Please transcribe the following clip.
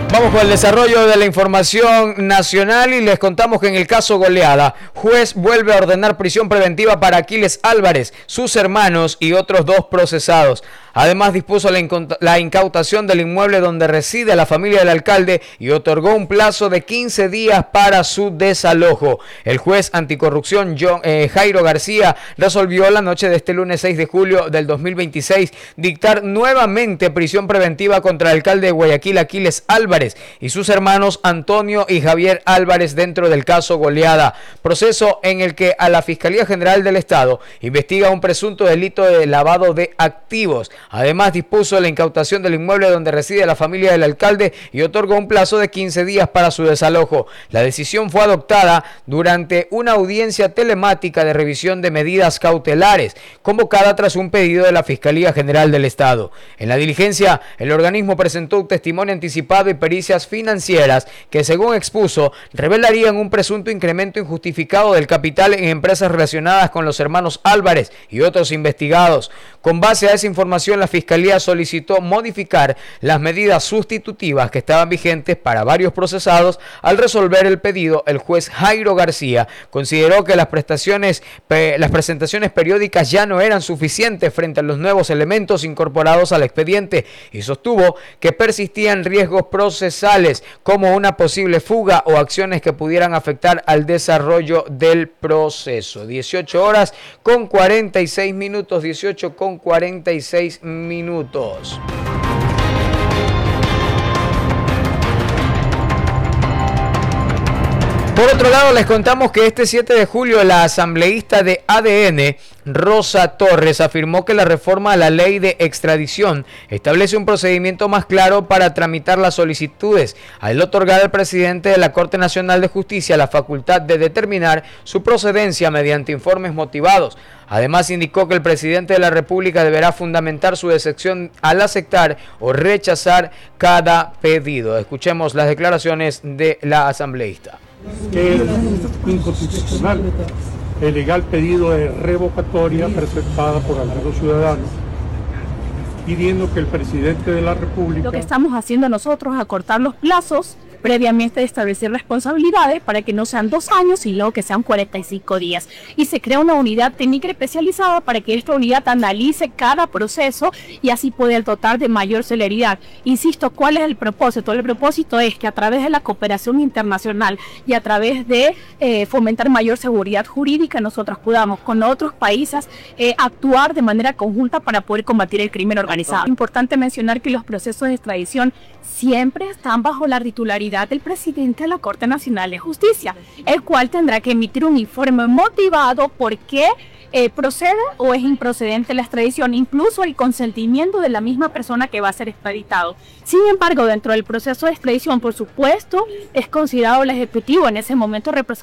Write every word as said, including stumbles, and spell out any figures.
Vamos con el desarrollo de la información nacional y les contamos que en el caso Goleada, juez vuelve a ordenar prisión preventiva para Aquiles Álvarez, sus hermanos y otros dos procesados. Además, dispuso la incautación del inmueble donde reside la familia del alcalde y otorgó un plazo de quince días para su desalojo. El juez anticorrupción John, eh, Jairo García resolvió la noche de este lunes seis de julio del dos mil veintiséis dictar nuevamente prisión preventiva contra el alcalde de Guayaquil, Aquiles Álvarez, y sus hermanos Antonio y Javier Álvarez dentro del caso Goleada, proceso en el que a la Fiscalía General del Estado investiga un presunto delito de lavado de activos. Además, dispuso la incautación del inmueble donde reside la familia del alcalde y otorgó un plazo de quince días para su desalojo. La decisión fue adoptada durante una audiencia telemática de revisión de medidas cautelares, convocada tras un pedido de la Fiscalía General del Estado. En la diligencia, el organismo presentó un testimonio anticipado y pericias financieras que, según expuso, revelarían un presunto incremento injustificado del capital en empresas relacionadas con los hermanos Álvarez y otros investigados. Con base a esa información, la Fiscalía solicitó modificar las medidas sustitutivas que estaban vigentes para varios procesados. Al resolver el pedido, el juez Jairo García consideró que las prestaciones, las presentaciones periódicas ya no eran suficientes frente a los nuevos elementos incorporados al expediente y sostuvo que persistían riesgos procesales como una posible fuga o acciones que pudieran afectar al desarrollo del proceso. dieciocho horas con cuarenta y seis minutos, dieciocho con cuarenta y seis minutos. Por otro lado, les contamos que este siete de julio la asambleísta de A D N, Rosa Torres, afirmó que la reforma a la ley de extradición establece un procedimiento más claro para tramitar las solicitudes, al otorgar al presidente de la Corte Nacional de Justicia la facultad de determinar su procedencia mediante informes motivados. Además, indicó que el presidente de la República deberá fundamentar su decisión al aceptar o rechazar cada pedido. Escuchemos las declaraciones de la asambleísta. Que es inconstitucional el legal pedido de revocatoria presentada por algunos ciudadanos pidiendo que el presidente de la República... Lo que estamos haciendo nosotros es acortar los plazos, previamente establecer responsabilidades para que no sean dos años y luego que sean cuarenta y cinco días. Y se crea una unidad técnica especializada para que esta unidad analice cada proceso y así poder dotar de mayor celeridad. Insisto, ¿cuál es el propósito? El propósito es que a través de la cooperación internacional y a través de eh, fomentar mayor seguridad jurídica, nosotros podamos con otros países eh, actuar de manera conjunta para poder combatir el crimen organizado. Es importante mencionar que los procesos de extradición siempre están bajo la titularidad del presidente de la Corte Nacional de Justicia, el cual tendrá que emitir un informe motivado por qué eh, procede o es improcedente la extradición, incluso el consentimiento de la misma persona que va a ser extraditado. Sin embargo, dentro del proceso de extradición, por supuesto, es considerado el ejecutivo en ese momento representante